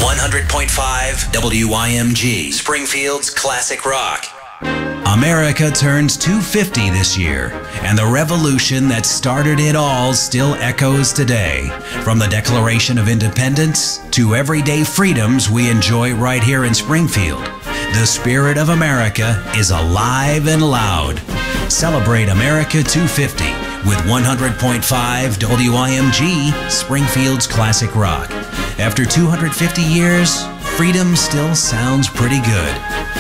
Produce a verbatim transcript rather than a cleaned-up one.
one hundred point five W Y M G, Springfield's classic rock. America turns two hundred fifty this year, and the revolution that started it all still echoes today. From the Declaration of Independence to everyday freedoms we enjoy right here in Springfield, the spirit of America is alive and loud. Celebrate America two hundred fifty with one hundred point five W Y M G, Springfield's classic rock. After two hundred fifty years, freedom still sounds pretty good.